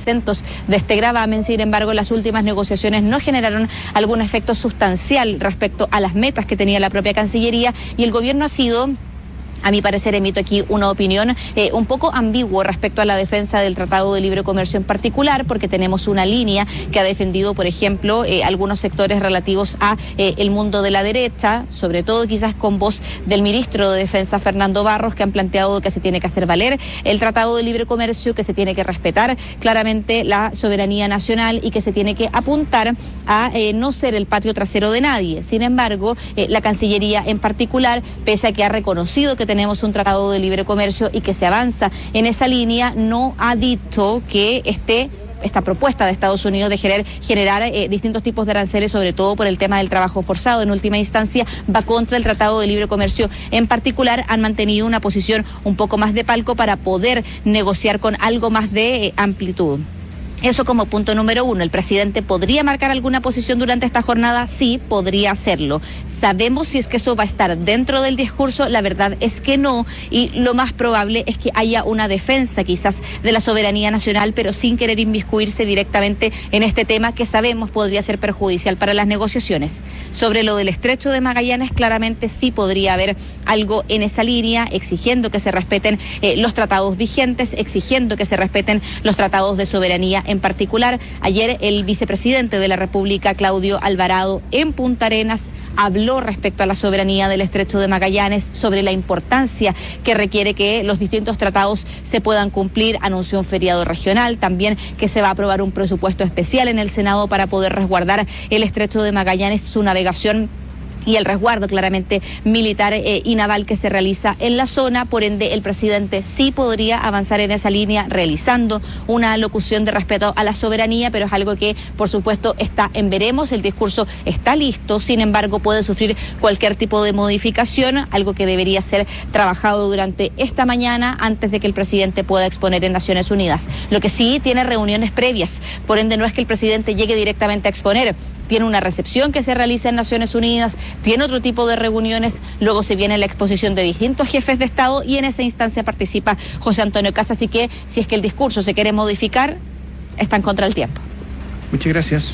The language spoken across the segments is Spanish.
exentos de este gravamen. Sin embargo, las últimas negociaciones no generaron algún efecto sustancial respecto a las metas que tenía la propia Cancillería, y el gobierno ha sido, a mi parecer, emito aquí una opinión un poco ambigua respecto a la defensa del Tratado de Libre Comercio en particular, porque tenemos una línea que ha defendido, por ejemplo, algunos sectores relativos a el mundo de la derecha, sobre todo quizás con voz del ministro de Defensa, Fernando Barros, que han planteado que se tiene que hacer valer el Tratado de Libre Comercio, que se tiene que respetar claramente la soberanía nacional y que se tiene que apuntar a no ser el patio trasero de nadie. Sin embargo, la Cancillería en particular, pese a que ha reconocido que tenemos un tratado de libre comercio y que se avanza en esa línea, no ha dicho que esta propuesta de Estados Unidos de generar distintos tipos de aranceles, sobre todo por el tema del trabajo forzado, en última instancia va contra el Tratado de Libre Comercio. En particular, han mantenido una posición un poco más de palco para poder negociar con algo más de amplitud. Eso como punto número uno. ¿El presidente podría marcar alguna posición durante esta jornada? Sí, podría hacerlo. ¿Sabemos si es que eso va a estar dentro del discurso? La verdad es que no, y lo más probable es que haya una defensa quizás de la soberanía nacional, pero sin querer inmiscuirse directamente en este tema que sabemos podría ser perjudicial para las negociaciones. Sobre lo del Estrecho de Magallanes, claramente sí podría haber algo en esa línea, exigiendo que se respeten los tratados vigentes, exigiendo que se respeten los tratados de soberanía. En particular, ayer el vicepresidente de la República, Claudio Alvarado, en Punta Arenas, habló respecto a la soberanía del Estrecho de Magallanes, sobre la importancia que requiere que los distintos tratados se puedan cumplir. Anunció un feriado regional, también que se va a aprobar un presupuesto especial en el Senado para poder resguardar el Estrecho de Magallanes, su navegación y el resguardo claramente militar y naval que se realiza en la zona. Por ende, el presidente sí podría avanzar en esa línea realizando una locución de respeto a la soberanía, pero es algo que por supuesto está en veremos. El discurso está listo, sin embargo puede sufrir cualquier tipo de modificación, algo que debería ser trabajado durante esta mañana antes de que el presidente pueda exponer en Naciones Unidas. Lo que sí, tiene reuniones previas, por ende no es que el presidente llegue directamente a exponer. Tiene una recepción que se realiza en Naciones Unidas, tiene otro tipo de reuniones, luego se viene la exposición de distintos jefes de Estado y en esa instancia participa José Antonio Kast. Así que si es que el discurso se quiere modificar, están contra el tiempo. Muchas gracias.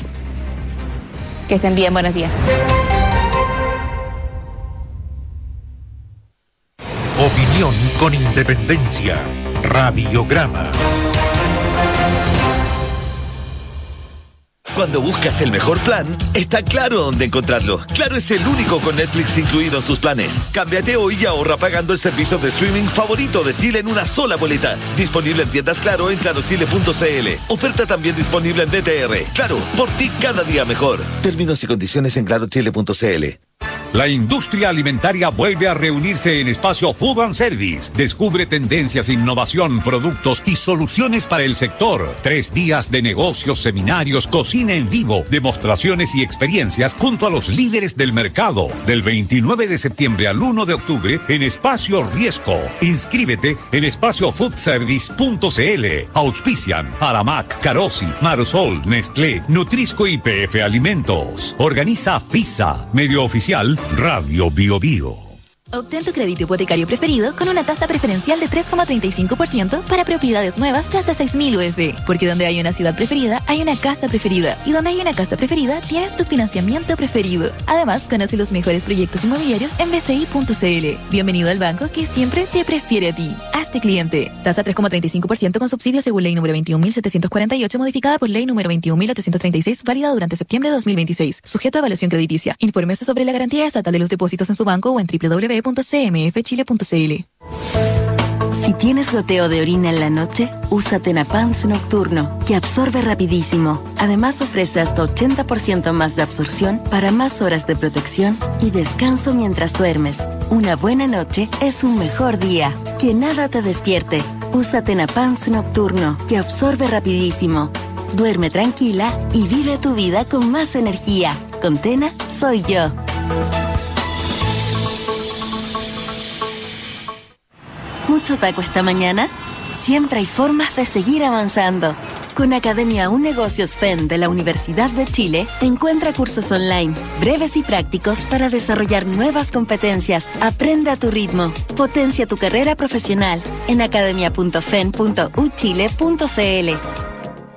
Que estén bien, buenos días. Opinión con independencia. Radiograma. Cuando buscas el mejor plan, está Claro dónde encontrarlo. Claro es el único con Netflix incluido en sus planes. Cámbiate hoy y ahorra pagando el servicio de streaming favorito de Chile en una sola boleta. Disponible en tiendas Claro en clarochile.cl. Oferta también disponible en DTR. Claro, por ti cada día mejor. Términos y condiciones en clarochile.cl. La industria alimentaria vuelve a reunirse en Espacio Food and Service. Descubre tendencias, innovación, productos y soluciones para el sector. 3 días de negocios, seminarios, cocina en vivo, demostraciones y experiencias junto a los líderes del mercado. Del 29 de septiembre al 1 de octubre en Espacio Riesco. Inscríbete en espaciofoodservice.cl. Auspician Aramac, Carosi, Marsol, Nestlé, Nutrisco y PF Alimentos. Organiza FISA, medio oficial Radio Bio Bio. Obtén tu crédito hipotecario preferido con una tasa preferencial de 3,35% para propiedades nuevas de hasta 6.000 UF. Porque donde hay una ciudad preferida, hay una casa preferida. Y donde hay una casa preferida, tienes tu financiamiento preferido. Además, conoce los mejores proyectos inmobiliarios en bci.cl. Bienvenido al banco que siempre te prefiere a ti. Hazte cliente. Tasa 3,35% con subsidio según ley número 21.748, modificada por ley número 21.836, válida durante septiembre de 2026. Sujeto a evaluación crediticia. Infórmese sobre la garantía estatal de los depósitos en su banco o en www.cmfchile.cl. Si tienes goteo de orina en la noche, usa Tenapans Nocturno, que absorbe rapidísimo. Además ofrece hasta 80% más de absorción para más horas de protección y descanso mientras duermes. Una buena noche es un mejor día. Que nada te despierte. Usa Tenapans Nocturno, que absorbe rapidísimo. Duerme tranquila y vive tu vida con más energía. Con Tena, soy yo. ¿Mucho taco esta mañana? Siempre hay formas de seguir avanzando. Con Academia Un Negocios FEN de la Universidad de Chile, encuentra cursos online, breves y prácticos para desarrollar nuevas competencias. Aprende a tu ritmo. Potencia tu carrera profesional en academia.fen.uchile.cl.